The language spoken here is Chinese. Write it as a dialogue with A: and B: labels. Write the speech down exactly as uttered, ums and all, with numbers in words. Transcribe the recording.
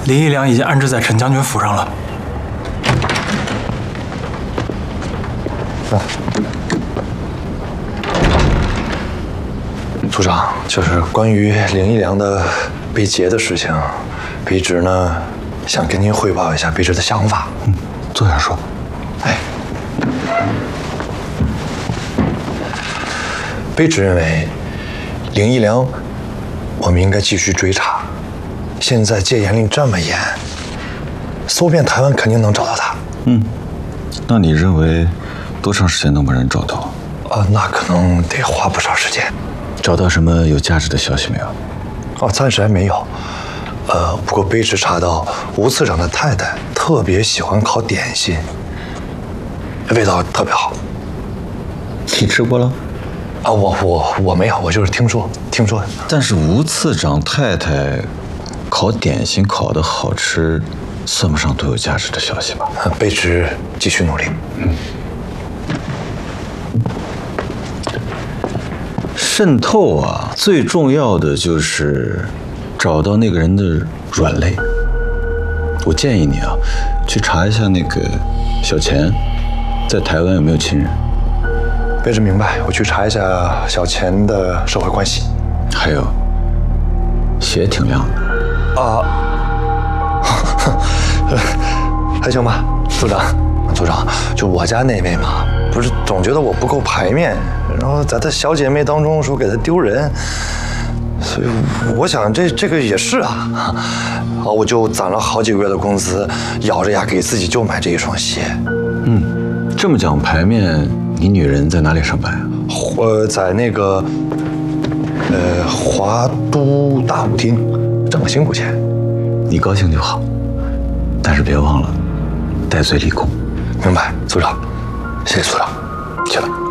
A: 林一良已经安置在陈将军府上了。
B: 啊，组长，就是关于林一良的被劫的事情，卑职呢想跟您汇报一下卑职的想法。
C: 嗯，坐下说。
B: 哎，卑职认为林一良，我们应该继续追查。现在戒严令这么严，搜遍台湾肯定能找到他。
C: 嗯，那你认为多长时间能把人找到？
B: 啊，那可能得花不少时间。
C: 找到什么有价值的消息没有？
B: 哦，暂时还没有。呃，不过卑职查到吴次长的太太特别喜欢烤点心，味道特别好。
C: 你吃过了？
B: 啊，我我我没有，我就是听说听说的。
C: 但是吴次长太太烤点心烤得好吃，算不上多有价值的消息吧？
B: 卑职继续努力。嗯。
C: 渗透啊，最重要的就是找到那个人的软肋。我建议你啊，去查一下那个小钱在台湾有没有亲人。
B: 卑职明白，我去查一下小钱的社会关系。
C: 还有，血挺亮的。
B: 啊，还行吧，组长。组长，就我家那位嘛，不是总觉得我不够排面，然后在她小姐妹当中说给她丢人，所以我想这这个也是啊，啊，我就攒了好几个月的工资，咬着牙给自己就买这一双鞋。
C: 嗯，这么讲排面，你女人在哪里上班啊？
B: 我在那个呃华都大舞厅挣了辛苦钱。
C: 你高兴就好，但是别忘了戴罪立功。
B: 明白，组长，谢谢组长，去了。